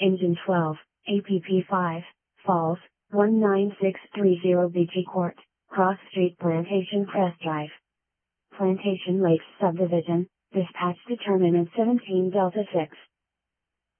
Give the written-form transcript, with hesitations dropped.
Engine 12, APP 5, Falls, 19630 BG Court, Cross Street Plantation Crest Drive. Plantation Lakes Subdivision, dispatch determinant 17 Delta 6.